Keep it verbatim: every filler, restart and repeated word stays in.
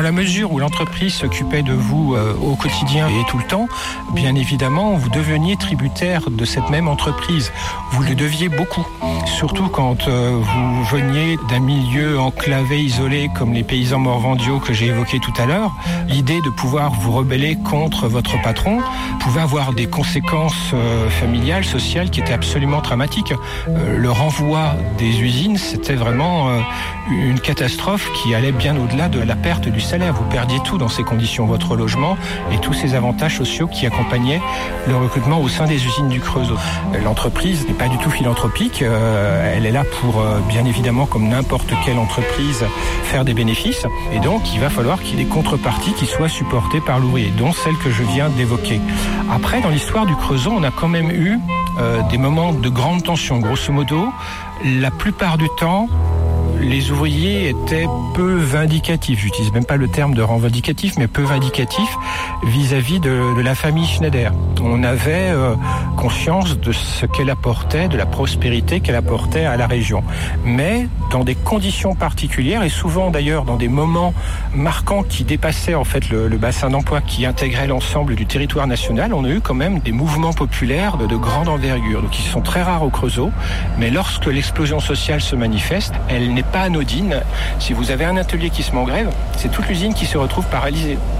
la mesure où l'entreprise s'occupait de vous euh, au quotidien et tout le temps, bien évidemment, vous deveniez tributaire de cette même entreprise. Vous le deviez beaucoup, surtout quand euh, vous veniez d'un milieu enclavé, isolé, comme les paysans morvandiaux que j'ai évoqués tout à l'heure. L'idée de pouvoir vous rebeller contre votre patron pouvait avoir des conséquences euh, familiales, sociales qui étaient absolument dramatiques. Euh, le renvoi des usines, c'était vraiment euh, une catastrophe qui allait bien au-delà de la perte du salaire. Vous perdiez tout dans ces conditions, votre logement et tous ces avantages sociaux qui accompagnaient le recrutement au sein des usines du Creusot. L'entreprise n'est pas du tout philanthropique, euh, elle est là pour, euh, bien évidemment, comme n'importe quelle entreprise, faire des bénéfices. Et donc, il va falloir qu'il y ait des contreparties qui soient supportées par l'ouvrier, dont celle que je viens d'évoquer. Après, dans l'histoire du Creusot, on a quand même eu euh, des moments de grande tension. Grosso modo, la plupart du temps, les ouvriers étaient peu vindicatifs. J'utilise même pas le terme de revendicatif, mais peu vindicatifs vis-à-vis de, de la famille Schneider. On avait euh, conscience de ce qu'elle apportait, de la prospérité qu'elle apportait à la région. Mais dans des conditions particulières, et souvent d'ailleurs dans des moments marquants qui dépassaient en fait le, le bassin d'emploi, qui intégrait l'ensemble du territoire national, on a eu quand même des mouvements populaires de, de grande envergure, donc qui sont très rares au Creusot. Mais lorsque l'explosion sociale se manifeste, elle n'est pas anodine. Si vous avez un atelier qui se met en grève, c'est toute l'usine qui se retrouve paralysée.